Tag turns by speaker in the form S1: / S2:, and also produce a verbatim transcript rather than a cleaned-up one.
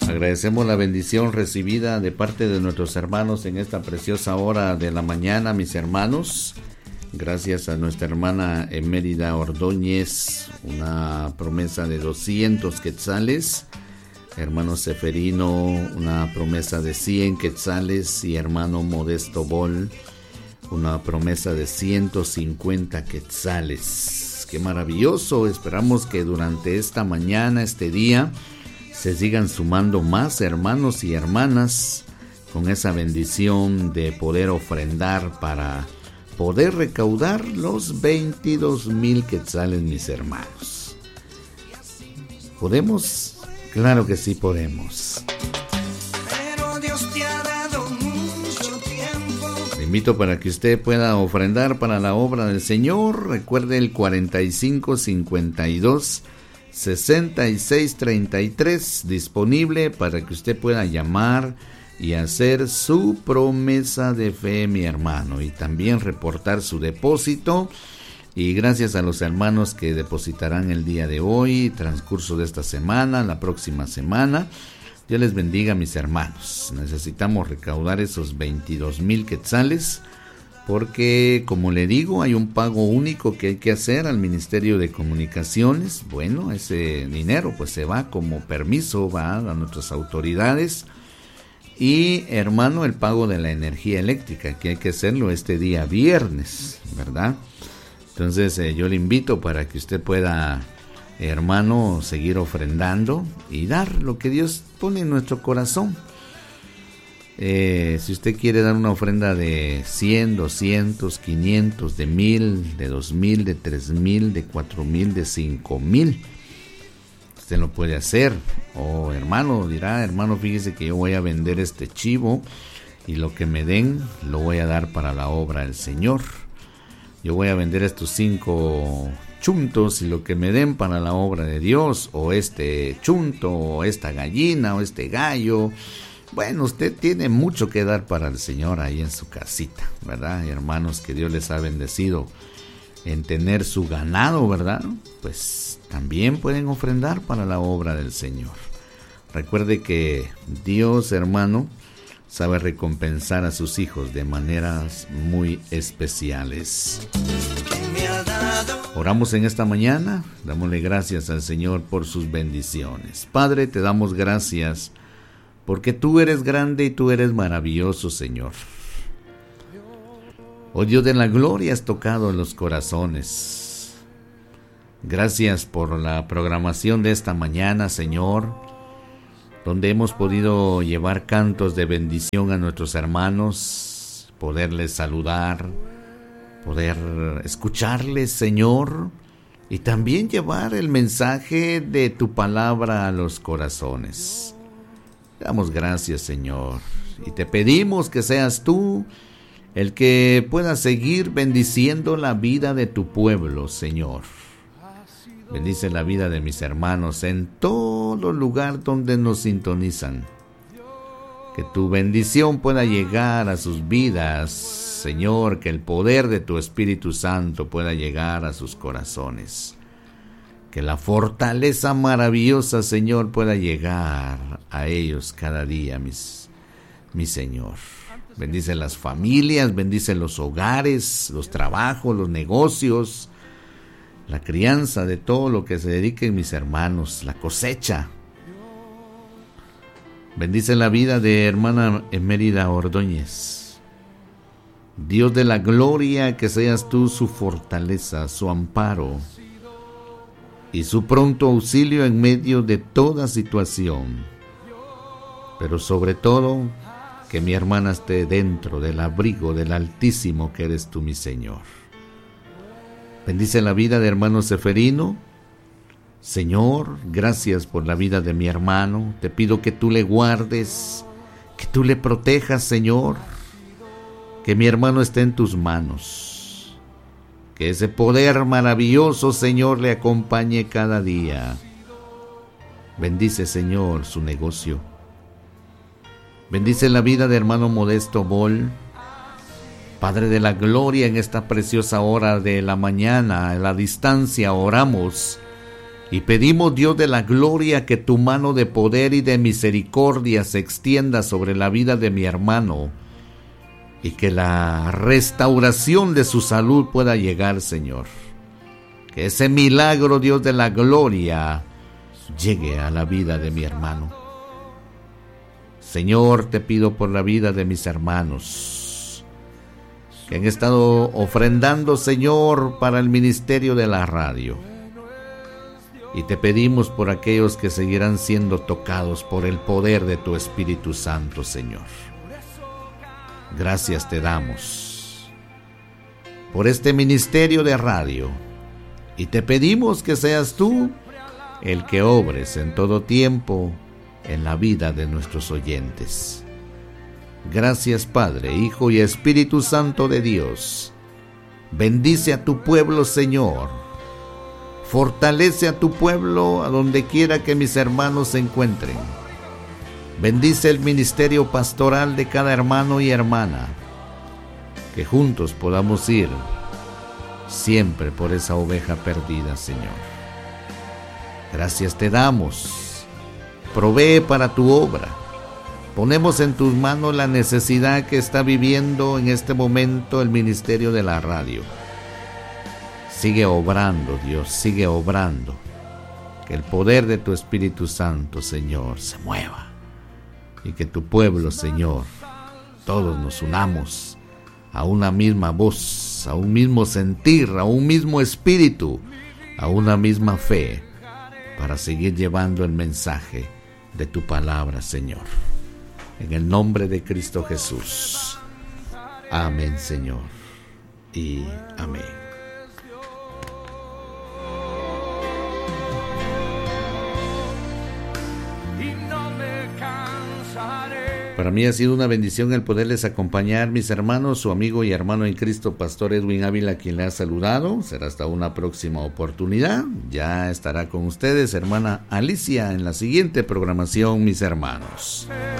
S1: Agradecemos la bendición recibida de parte de nuestros hermanos en esta preciosa hora de la mañana, mis hermanos. Gracias a nuestra hermana Emérida Ordóñez, una promesa de doscientos quetzales. Hermano Seferino, una promesa de cien quetzales. Y hermano Modesto Bol, una promesa de ciento cincuenta quetzales. ¡Qué maravilloso! Esperamos que durante esta mañana, este día, se sigan sumando más hermanos y hermanas con esa bendición de poder ofrendar para poder recaudar los veintidós mil quetzales, mis hermanos. ¿Podemos? Claro que sí podemos.
S2: Pero Dios te ha dado mucho tiempo.
S1: Le invito para que usted pueda ofrendar para la obra del Señor. Recuerde el cuarenta y cinco cincuenta y dos sesenta y seis treinta y tres disponible para que usted pueda llamar y hacer su promesa de fe, mi hermano, y también reportar su depósito. Y gracias a los hermanos que depositarán el día de hoy, transcurso de esta semana, la próxima semana. Dios les bendiga, mis hermanos. Necesitamos recaudar esos veintidós mil quetzales, porque, como le digo, hay un pago único que hay que hacer al Ministerio de Comunicaciones. Bueno, ese dinero pues se va como permiso, va a nuestras autoridades. Y, hermano, el pago de la energía eléctrica, que hay que hacerlo este día viernes, ¿verdad? Entonces eh, yo le invito para que usted pueda, hermano, seguir ofrendando y dar lo que Dios pone en nuestro corazón. Eh, si usted quiere dar una ofrenda de cien, doscientos, quinientos, de mil, de dos mil, de tres mil, de cuatro mil, de cinco mil, usted lo puede hacer. O hermano dirá, hermano, fíjese que yo voy a vender este chivo y lo que me den lo voy a dar para la obra del Señor. Yo voy a vender estos cinco chuntos y lo que me den para la obra de Dios, o este chunto, o esta gallina, o este gallo. Bueno, usted tiene mucho que dar para el Señor ahí en su casita, ¿verdad? Y hermanos, que Dios les ha bendecido en tener su ganado, ¿verdad? Pues también pueden ofrendar para la obra del Señor. Recuerde que Dios, hermano, sabe recompensar a sus hijos de maneras muy especiales. Oramos en esta mañana, dámosle gracias al Señor por sus bendiciones. Padre, te damos gracias porque tú eres grande y tú eres maravilloso, Señor. Oh Dios de la gloria, has tocado los corazones. Gracias por la programación de esta mañana, Señor, donde hemos podido llevar cantos de bendición a nuestros hermanos, poderles saludar, poder escucharles, Señor, y también llevar el mensaje de tu palabra a los corazones. Damos gracias, Señor, y te pedimos que seas tú el que pueda seguir bendiciendo la vida de tu pueblo, Señor. Bendice la vida de mis hermanos en todo lugar donde nos sintonizan. Que tu bendición pueda llegar a sus vidas, Señor, que el poder de tu Espíritu Santo pueda llegar a sus corazones. Que la fortaleza maravillosa, Señor, pueda llegar a ellos cada día, mis, mi Señor. Bendice las familias, bendice los hogares, los trabajos, los negocios, la crianza de todo lo que se dediquen mis hermanos, la cosecha. Bendice la vida de hermana Emérida Ordóñez. Dios de la gloria, que seas tú su fortaleza, su amparo y su pronto auxilio en medio de toda situación. Pero sobre todo, que mi hermana esté dentro del abrigo del Altísimo, que eres tú, mi Señor. Bendice la vida de hermano Seferino. Señor, gracias por la vida de mi hermano. Te pido que tú le guardes, que tú le protejas, Señor. Que mi hermano esté en tus manos. Que ese poder maravilloso, Señor, le acompañe cada día. Bendice, Señor, su negocio. Bendice la vida de hermano Modesto Bol. Padre de la gloria, en esta preciosa hora de la mañana, a la distancia, oramos Y pedimos, Dios de la gloria, que tu mano de poder y de misericordia se extienda sobre la vida de mi hermano y que la restauración de su salud pueda llegar, Señor. Que ese milagro, Dios de la gloria, llegue a la vida de mi hermano. Señor, te pido por la vida de mis hermanos que han estado ofrendando, Señor, para el ministerio de la radio. Y te pedimos por aquellos que seguirán siendo tocados por el poder de tu Espíritu Santo, Señor. Gracias te damos por este ministerio de radio. Y te pedimos que seas tú el que obres en todo tiempo en la vida de nuestros oyentes. Gracias, Padre, Hijo y Espíritu Santo de Dios. Bendice a tu pueblo, Señor. Fortalece a tu pueblo a donde quiera que mis hermanos se encuentren. Bendice el ministerio pastoral de cada hermano y hermana. Que juntos podamos ir siempre por esa oveja perdida, Señor. Gracias te damos. Provee para tu obra. Ponemos en tus manos la necesidad que está viviendo en este momento el ministerio de la radio. Sigue obrando, Dios, sigue obrando. Que el poder de tu Espíritu Santo, Señor, se mueva. Y que tu pueblo, Señor, todos nos unamos a una misma voz, a un mismo sentir, a un mismo espíritu, a una misma fe, para seguir llevando el mensaje de tu palabra, Señor. En el nombre de Cristo Jesús. Amén, Señor. Y amén. Para mí ha sido una bendición el poderles acompañar, mis hermanos, su amigo y hermano en Cristo, Pastor Edwin Ávila, quien le ha saludado. Será hasta una próxima oportunidad. Ya estará con ustedes, hermana Alicia, en la siguiente programación, mis hermanos.